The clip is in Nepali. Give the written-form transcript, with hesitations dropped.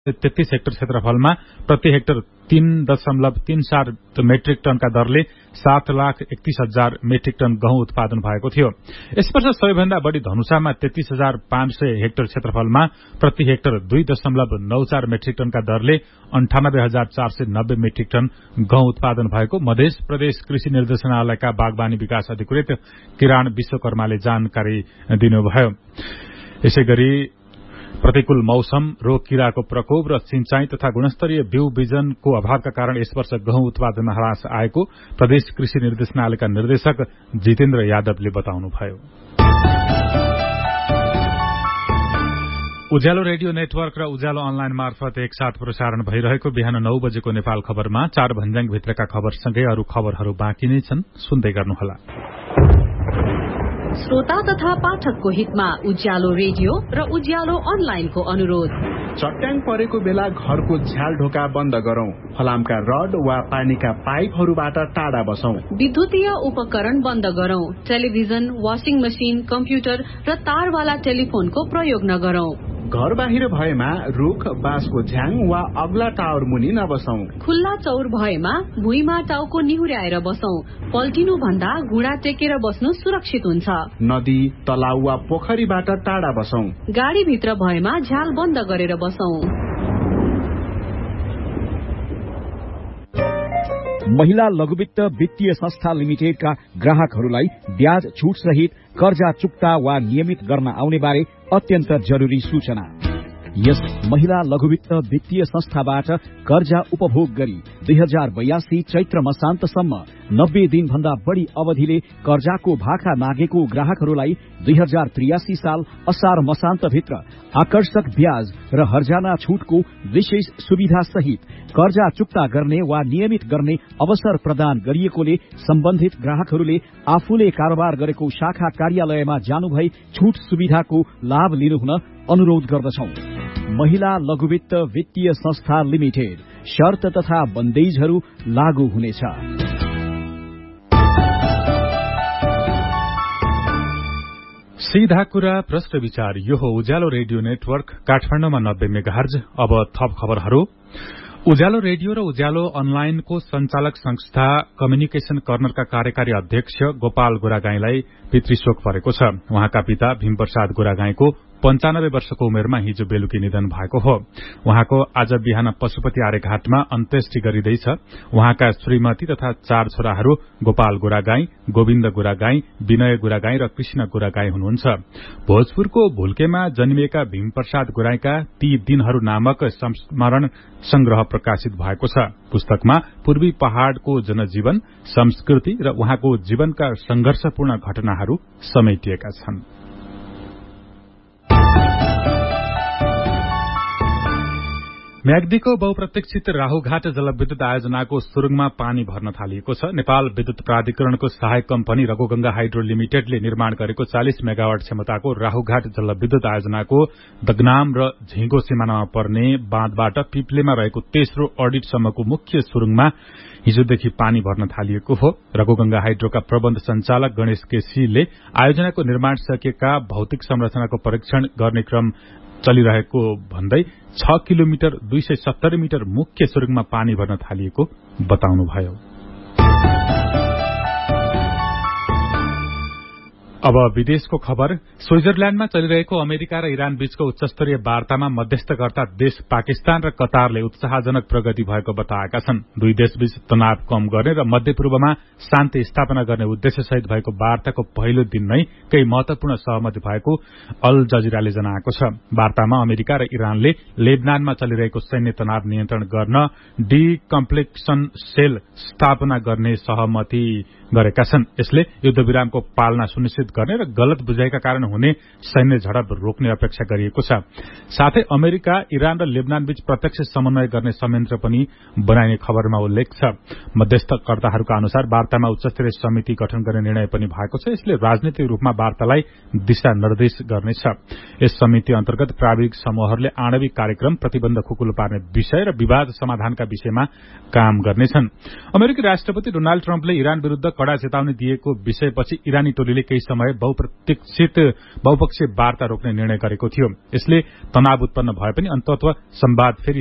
33 हेक्टर क्षेत्रफलमा प्रति हेक्टर 3.34 मेट्रिक टनका दरले 7,31,000 मेट्रिक टन गहुँ उत्पादन भएको थियो। यस वर्ष सबैभन्दा बढ़ी धनुषामा 33,500 हेक्टर क्षेत्रफलमा प्रति हेक्टर 2.94 मेट्रिक टनका दरले 98,490 मेट्रिक टन गहुँ उत्पादन भएको मध्य प्रदेश कृषि निर्देशनालयका बागवानी विकास अधिकृत किरण विश्वकर्माले जानकारी दिनुभयो। यसैगरी प्रतिकूल मौसम, रोग किराको प्रकोप र सिंचाई तथा गुणस्तरीय बिउ बिजनको अभावका कारण यस वर्ष गहुँ उत्पादनमा ह्रास आएको प्रदेश कृषि निर्देशनालयका निर्देशक जितेन्द्र यादवले बताउनुभयो। उज्यालो रेडियो नेटवर्क र उज्यालो अनलाइन मार्फत एकसाथ प्रसारण भइरहेको बिहान 9 बजेको नेपाल खबरमा 4 भन्ज्याङ भित्रका खबरसँगै अरू खबरहरू बाँकी नै छन्, सुन्दै गर्नुहोला। श्रोता तथा पाठकको हितमा उज्यालो रेडियो र उज्यालो अनलाइनको अनुरोध। चट्याङ परेको बेला घरको झ्याल ढोका बन्द गरौं, फलामका रड वा पानीका पाइपहरूबाट टाढा बसौं, विद्युतीय उपकरण बन्द गरौं, टेलिभिजन, वाशिङ मशिन, कम्प्युटर र तारवाला टेलिफोनको प्रयोग नगरौं। घर बाहिर भएमा रुख, बाँसको झ्याङ वा अग्ला टावर मुनि नबसौं। खुल्ला चौर भएमा भुइँमा टाउको निहुर्याएर बसौं। पल्टिनु भन्दा घुँडा टेकेर बस्नु सुरक्षित हुन्छ। नदी, तलाउ वा पोखरीबाट टाढा बसौं। गाडी भित्र भएमा झ्याल बन्द गरेर बसौं। महिला लघुवित्त वित्तीय संस्था लिमिटेडका ग्राहकहरूलाई ब्याज छुट सहित कर्जा चुक्ता वा नियमित गर्न आउने बारे अत्यन्त जरुरी सूचना। यस महिला लघुवित्त वित्तीय संस्थाबाट कर्जा उपभोग गरी 2082 चैत्र मसान्तसम्म 90 दिन भन्दा बढ़ी अवधिले कर्जाको भाखा मागेको ग्राहकहरूलाई 2083 साल असार मसान्त भित्र आकर्षक ब्याज र हर्जाना छुटको विशेष सुविधा सहित कर्जा चुक्ता गर्ने वा नियमित गर्ने अवसर प्रदान गरिएकोले सम्बन्धित ग्राहकहरूले आफूले कारोबार गरेको शाखा कार्यालयमा जानुभई छुट सुविधाको लाभ लिनुहुन अनुरोध गर्दछौं। महिला लघुवित्त वित्तीय संस्था लिमिटेड, शर्त तथा बन्देजहरू लागू हुनेछ। सीधा कुरा प्रश्न विचार, यो हो उज्यालो रेडियो नेटवर्क काठमाडौँमा 90 मेगाहर्ज। अब थप खबरहरू। उज्यालो रेडियो र उज्यालो अनलाइनको संचालक संस्था कम्युनिकेशन कर्नरका कार्यकारी अध्यक्ष गोपाल गोरागाईलाई पितृशोक परेको छ। उहाँका पिता भीमप्रसाद गोरागाईको 95 वर्षको उमेरमा हिजो बेलुकी निधन भएको हो। उहाँको आज बिहान पशुपति आर्यघाटमा अन्त्येष्टि गरिँदैछ। उहाँका श्रीमती तथा 4 छोराहरू गोपाल गोरागाई, गोविन्द गोरागाई, विनय गोरागाई र कृष्ण गोरागाई हुनुहुन्छ। भोजपुरको भुल्केमा जन्मिएका भीमप्रसाद गोराईका ती दिनहरू नामक संस्मरण संग्रह प्रकाशित भएको छ। पुस्तकमा पूर्वी पहाड़को जनजीवन, संस्कृति र उहाँको जीवनका संघर्षपूर्ण घटनाहरू समेटिएका छन्। म्याग्दीको बहुप्रतीक्षित राहुघाट जलविद्युत आयोजनाको सुरुङमा पानी भर्न थालिएको छ। नेपाल विद्युत प्राधिकरणको सहायक कम्पनी रघुगंगा हाइड्रो लिमिटेडले निर्माण गरेको 40 मेगावाट क्षमताको राहुघाट जलविद्युत आयोजनाको दगनाम र झिंगो सिमानामा पर्ने बाँधबाट पिप्लेमा रहेको तेस्रो अडिटसम्मको मुख्य सुरुङमा हिजोदेखि पानी भर्न थालिएको हो। रघुगंगा हाइड्रोका प्रबन्ध संचालक गणेश केसीले आयोजनाको निर्माण सकिएका भौतिक संरचनाको परीक्षण गर्ने क्रम चलिरहेको भन्दै 6 किलोमिटर 270 मिटर मुख्य सुरुङमा पानी भर्न थालिएको बताउनुभयो। अब विदेशको खबर। स्विजरल्याण्डमा चलिरहेको अमेरिका र इरान बीचको उच्चस्तरीय वार्तामा मध्यस्थकर्ता देश पाकिस्तान र कतारले उत्साहजनक प्रगति भएको बताएका छन्। दुई देशबीच तनाव कम गर्ने र मध्यपूर्वमा शान्ति स्थापना गर्ने उद्देश्यसहित भएको वार्ताको पहिलो दिन नै केही महत्वपूर्ण सहमति भएको अल जजिराले जनाएको छ। वार्तामा अमेरिका र इरानले लेबनानमा चलिरहेको सैन्य तनाव नियन्त्रण गर्न डिकम्प्लेक्सन सेल स्थापना गर्ने सहमति गरेका छन्। यसले युद्धविरामको पालना सुनिश्चित गर्ने र गलत बुझाइका कारण हुने सैन्य झडप रोक्ने अपेक्षा गरिएको छ। साथै अमेरिका, इरान र लेबनान बीच प्रत्यक्ष समन्वय गर्ने संयन्त्र पनि बनाइने खबरमा उल्लेख छ। मध्यस्थकर्ताहरूका अनुसार वार्तामा उच्चस्तरीय समिति गठन गर्ने निर्णय पनि भएको छ। यसले राजनीतिक रूपमा वार्तालाई दिशा निर्देश गर्नेछ। यस समिति अन्तर्गत प्राविधिक समूहहरूले आणविक कार्यक्रम, प्रतिबन्ध खुकुलो पार्ने विषय र विवाद समाधानका विषयमा काम गर्नेछन्। अमेरिकी राष्ट्रपति डोनाल्ड ट्रम्पले इरान विरूद्ध कड़ा चेतावनी दिएको विषयपछि इरानी टोलीले केही समय समय बहुपक्षीय वार्ता रोक्ने निर्णय गरेको थियो। यसले तनाव उत्पन्न भए पनि अन्ततः संवाद फेरि